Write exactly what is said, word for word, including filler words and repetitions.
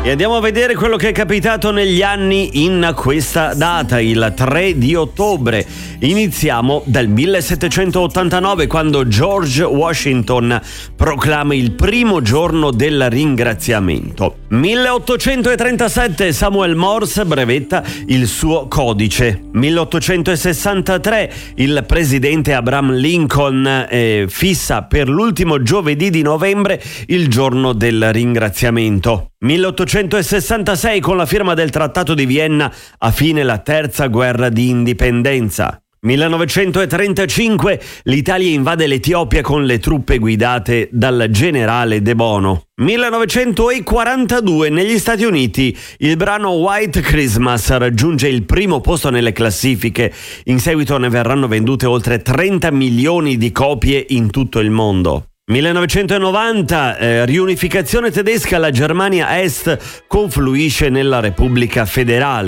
E andiamo a vedere quello che è capitato negli anni in questa data, il tre di ottobre. Iniziamo dal millesettecentottantanove, quando George Washington proclama il primo giorno del ringraziamento. milleottocentotrentasette, Samuel Morse brevetta il suo codice. milleottocentosessantatré, il presidente Abraham Lincoln eh, fissa per l'ultimo giovedì di novembre il giorno del ringraziamento. milleottocentosessantasei, con la firma del Trattato di Vienna, ha fine la terza guerra di indipendenza. millenovecentotrentacinque, l'Italia invade l'Etiopia con le truppe guidate dal generale De Bono. millenovecentoquarantadue, negli Stati Uniti, il brano White Christmas raggiunge il primo posto nelle classifiche. In seguito ne verranno vendute oltre trenta milioni di copie in tutto il mondo. millenovecentonovanta, eh, riunificazione tedesca, la Germania Est confluisce nella Repubblica Federale.